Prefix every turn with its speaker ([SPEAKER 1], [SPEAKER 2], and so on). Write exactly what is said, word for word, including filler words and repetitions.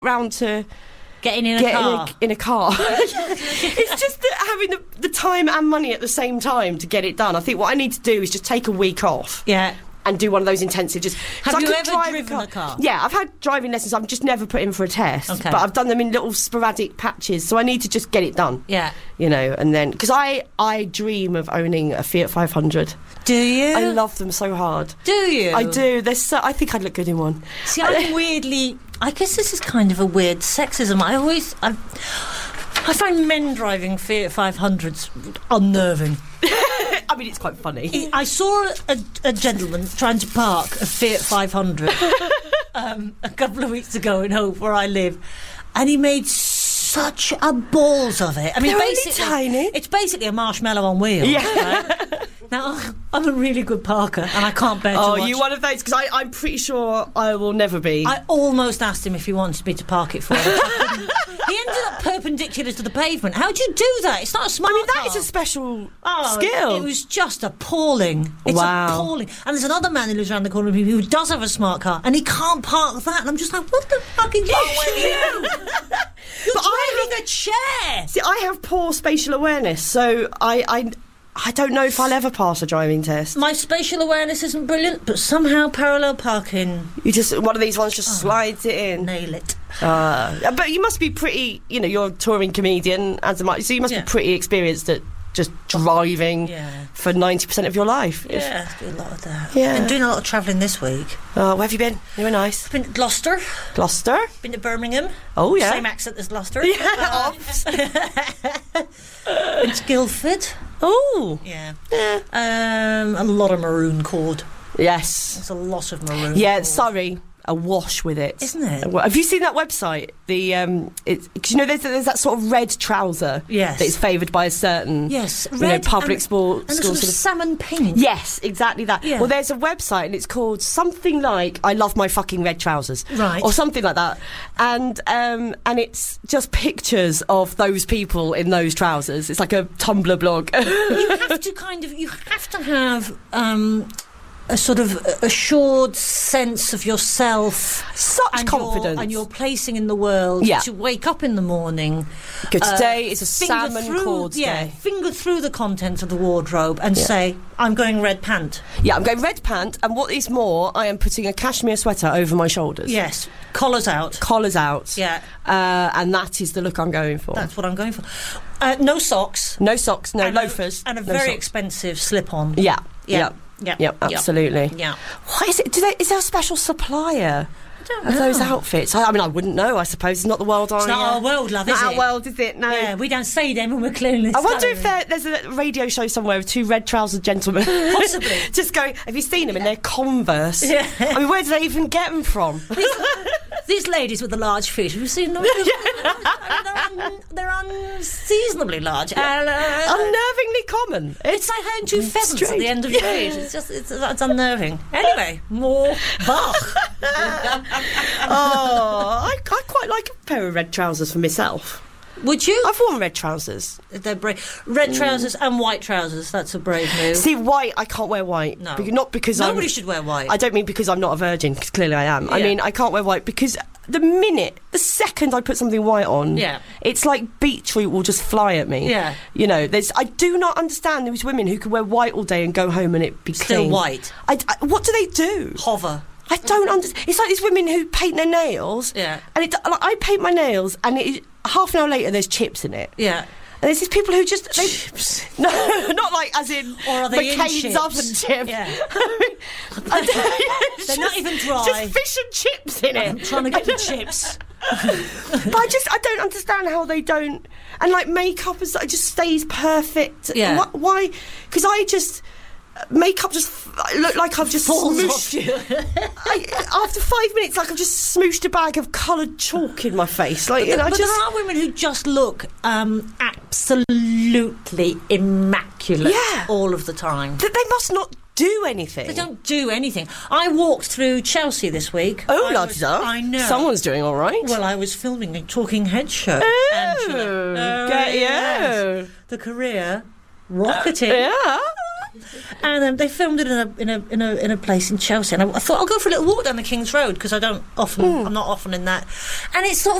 [SPEAKER 1] round to
[SPEAKER 2] getting in a
[SPEAKER 1] getting
[SPEAKER 2] car.
[SPEAKER 1] A, in a car. It's just that having the, the time and money at the same time to get it done. I think what I need to do is just take a week off.
[SPEAKER 2] Yeah.
[SPEAKER 1] And do one of those intensive. Just
[SPEAKER 2] have
[SPEAKER 1] I
[SPEAKER 2] you
[SPEAKER 1] could
[SPEAKER 2] ever
[SPEAKER 1] drive
[SPEAKER 2] driven
[SPEAKER 1] a car.
[SPEAKER 2] a car?
[SPEAKER 1] Yeah, I've had driving lessons. I've just never put in for a test.
[SPEAKER 2] Okay.
[SPEAKER 1] But I've done them in little sporadic patches. So I need to just get it done.
[SPEAKER 2] Yeah.
[SPEAKER 1] You know, and then because I I dream of owning a Fiat five hundred.
[SPEAKER 2] Do you?
[SPEAKER 1] I love them so hard.
[SPEAKER 2] Do you?
[SPEAKER 1] I do. They're so. I think I'd look good in one.
[SPEAKER 2] See, I'm weirdly. I guess this is kind of a weird sexism. I always. I, I find men driving Fiat five hundreds unnerving.
[SPEAKER 1] I mean, it's quite funny.
[SPEAKER 2] I saw a, a gentleman trying to park a Fiat five hundred um, a couple of weeks ago in Hope, where I live, and he made such a balls of it. I mean,
[SPEAKER 1] They're
[SPEAKER 2] basically,
[SPEAKER 1] only tiny.
[SPEAKER 2] It's basically a marshmallow on wheels.
[SPEAKER 1] Yeah.
[SPEAKER 2] Right? Now, I'm a really good parker, and I can't bear to
[SPEAKER 1] Oh,
[SPEAKER 2] watch.
[SPEAKER 1] you one of those? Because I'm pretty sure I will never be.
[SPEAKER 2] I almost asked him if he wanted me to park it for him. He ended up perpendicular to the pavement. How do you do that? It's not a smart
[SPEAKER 1] I mean, that
[SPEAKER 2] car.
[SPEAKER 1] is a special
[SPEAKER 2] Oh,
[SPEAKER 1] skill.
[SPEAKER 2] It was just appalling. It's
[SPEAKER 1] Wow.
[SPEAKER 2] appalling. And there's another man who lives around the corner from me who does have a smart car, and he can't park that. And I'm just like, what the fuck is wrong with you? You're
[SPEAKER 1] But I
[SPEAKER 2] driving a chair.
[SPEAKER 1] See, I have poor spatial awareness, so I, I, I don't know if I'll ever pass a driving test.
[SPEAKER 2] My spatial awareness isn't brilliant, but somehow parallel parking,
[SPEAKER 1] You just one of these ones just slides it in.
[SPEAKER 2] nail it.
[SPEAKER 1] Uh, but you must be pretty. You know, you're a touring comedian, as am I. So you must
[SPEAKER 2] Yeah.
[SPEAKER 1] be pretty experienced at just driving
[SPEAKER 2] Yeah.
[SPEAKER 1] for ninety percent of your life. If-
[SPEAKER 2] Yeah, I do a lot of that.
[SPEAKER 1] Yeah.
[SPEAKER 2] Been doing a lot of travelling this week.
[SPEAKER 1] Oh, where have you been? You were nice.
[SPEAKER 2] Been to Gloucester,
[SPEAKER 1] Gloucester.
[SPEAKER 2] been to Birmingham.
[SPEAKER 1] Oh yeah.
[SPEAKER 2] Same accent as Gloucester.
[SPEAKER 1] Yeah.
[SPEAKER 2] Been to Guildford.
[SPEAKER 1] Oh.
[SPEAKER 2] Yeah.
[SPEAKER 1] Yeah.
[SPEAKER 2] Um, a lot of maroon cord.
[SPEAKER 1] Yes.
[SPEAKER 2] There's a lot of maroon.
[SPEAKER 1] Yeah.
[SPEAKER 2] cord.
[SPEAKER 1] Sorry. Awash with it,
[SPEAKER 2] Isn't it?
[SPEAKER 1] Well, have you seen that website? The um, it's because you know there's there's that sort of red trouser.
[SPEAKER 2] Yes.
[SPEAKER 1] That is favoured by a certain
[SPEAKER 2] Yes,
[SPEAKER 1] you know,
[SPEAKER 2] red
[SPEAKER 1] public
[SPEAKER 2] and,
[SPEAKER 1] sport
[SPEAKER 2] and a
[SPEAKER 1] school
[SPEAKER 2] sort of
[SPEAKER 1] sort of.
[SPEAKER 2] salmon pink.
[SPEAKER 1] Yes, exactly that.
[SPEAKER 2] Yeah.
[SPEAKER 1] Well, there's a website and it's called something like "I love my fucking red trousers,"
[SPEAKER 2] Right.
[SPEAKER 1] or something like that. And um, and it's just pictures of those people in those trousers. It's like a Tumblr blog.
[SPEAKER 2] You have to kind of, you have to have um, a sort of assured sense of yourself.
[SPEAKER 1] Such
[SPEAKER 2] and
[SPEAKER 1] confidence.
[SPEAKER 2] Your, and your placing in the world.
[SPEAKER 1] Yeah.
[SPEAKER 2] To wake up in the morning.
[SPEAKER 1] Go, today
[SPEAKER 2] uh,
[SPEAKER 1] is a
[SPEAKER 2] finger
[SPEAKER 1] salmon
[SPEAKER 2] through,
[SPEAKER 1] cords
[SPEAKER 2] yeah,
[SPEAKER 1] day.
[SPEAKER 2] finger through the contents of the wardrobe and
[SPEAKER 1] Yeah.
[SPEAKER 2] say, I'm going red pant.
[SPEAKER 1] Yeah, I'm going red pant, and what is more, I am putting a cashmere sweater over my shoulders.
[SPEAKER 2] Yes. Collars out.
[SPEAKER 1] Collars out.
[SPEAKER 2] Yeah.
[SPEAKER 1] Uh, and that is the look I'm going for.
[SPEAKER 2] That's what I'm going for. Uh, no socks.
[SPEAKER 1] No socks, no
[SPEAKER 2] and
[SPEAKER 1] loafers.
[SPEAKER 2] A, and a
[SPEAKER 1] no
[SPEAKER 2] very
[SPEAKER 1] socks.
[SPEAKER 2] expensive slip-on.
[SPEAKER 1] Yeah.
[SPEAKER 2] Yeah.
[SPEAKER 1] Yeah.
[SPEAKER 2] Yeah.
[SPEAKER 1] Yep,
[SPEAKER 2] Yeah.
[SPEAKER 1] absolutely.
[SPEAKER 2] Yeah.
[SPEAKER 1] What is it? Do they, is there a special supplier
[SPEAKER 2] I don't
[SPEAKER 1] of
[SPEAKER 2] know.
[SPEAKER 1] those outfits? I, I mean, I wouldn't know. I suppose it's not the world.
[SPEAKER 2] It's
[SPEAKER 1] I,
[SPEAKER 2] not
[SPEAKER 1] uh,
[SPEAKER 2] our world, love,
[SPEAKER 1] not
[SPEAKER 2] is
[SPEAKER 1] our
[SPEAKER 2] it?
[SPEAKER 1] world, is it? No.
[SPEAKER 2] Yeah, we don't say them and we're clearly.
[SPEAKER 1] I wonder if there, there's a radio show somewhere with two red trousered gentlemen.
[SPEAKER 2] Possibly.
[SPEAKER 1] Just going, have you seen them in their Converse?
[SPEAKER 2] Yeah.
[SPEAKER 1] I mean, where do they even get them from?
[SPEAKER 2] These ladies with the large feet, have you seen them? they're, un, they're unseasonably large. And, uh,
[SPEAKER 1] Unnervingly common.
[SPEAKER 2] it's like having two pheasants at
[SPEAKER 1] strange.
[SPEAKER 2] the end of your feet. It's just, it's, it's unnerving. Anyway, more Bach.
[SPEAKER 1] Oh, I, I quite like a pair of red trousers for myself.
[SPEAKER 2] Would you?
[SPEAKER 1] I've worn red trousers.
[SPEAKER 2] They're brave. Red trousers and white trousers. That's a brave move.
[SPEAKER 1] See, white, I can't wear white.
[SPEAKER 2] No.
[SPEAKER 1] Be- not because
[SPEAKER 2] Nobody
[SPEAKER 1] I'm,
[SPEAKER 2] should wear white.
[SPEAKER 1] I don't mean because I'm not a virgin, because clearly I am. I
[SPEAKER 2] Yeah.
[SPEAKER 1] mean, I can't wear white because the minute, the second I put something white on,
[SPEAKER 2] Yeah.
[SPEAKER 1] it's like beetroot will just fly at me.
[SPEAKER 2] Yeah.
[SPEAKER 1] You know, there's. I do not understand those women who can wear white all day and go home and it be
[SPEAKER 2] Still
[SPEAKER 1] clean.
[SPEAKER 2] white.
[SPEAKER 1] I, I- what do they do?
[SPEAKER 2] Hover.
[SPEAKER 1] I don't understand. It's like these women who paint their nails.
[SPEAKER 2] Yeah.
[SPEAKER 1] And it, like, I paint my nails, and it, half an hour later, there's chips in it.
[SPEAKER 2] Yeah.
[SPEAKER 1] And there's these people who just they,
[SPEAKER 2] Chips.
[SPEAKER 1] No, not like as in
[SPEAKER 2] Or are they in
[SPEAKER 1] McCain's
[SPEAKER 2] chips?
[SPEAKER 1] oven chip.
[SPEAKER 2] Yeah.
[SPEAKER 1] I mean, I don't- it's
[SPEAKER 2] They're not even dry.
[SPEAKER 1] Just fish and chips in it.
[SPEAKER 2] I'm trying to get the chips.
[SPEAKER 1] But I just I don't understand how they don't. And like makeup is, it just stays perfect.
[SPEAKER 2] Yeah.
[SPEAKER 1] Wh- Why? Because I just. Makeup just I look like I've just
[SPEAKER 2] Falls
[SPEAKER 1] smooshed.
[SPEAKER 2] off you.
[SPEAKER 1] I, after five minutes, like I've just smooshed a bag of coloured chalk in my face. Like, you know, I
[SPEAKER 2] But
[SPEAKER 1] just.
[SPEAKER 2] there are women who just look um, absolutely immaculate
[SPEAKER 1] Yeah.
[SPEAKER 2] all of the time.
[SPEAKER 1] Th- they must not do anything.
[SPEAKER 2] They don't do anything. I walked through Chelsea this week.
[SPEAKER 1] Oh,
[SPEAKER 2] I
[SPEAKER 1] la
[SPEAKER 2] was-
[SPEAKER 1] da.
[SPEAKER 2] I know.
[SPEAKER 1] Someone's doing all right.
[SPEAKER 2] Well, I was filming a Talking Head show.
[SPEAKER 1] Oh,
[SPEAKER 2] Angela.
[SPEAKER 1] get
[SPEAKER 2] yes.
[SPEAKER 1] you.
[SPEAKER 2] The career rocketing.
[SPEAKER 1] Yeah.
[SPEAKER 2] And um, they filmed it in a in a in a in a place in Chelsea. And I, I thought I'll go for a little walk down the King's Road because I don't often, mm. I'm not often in that. And it's sort of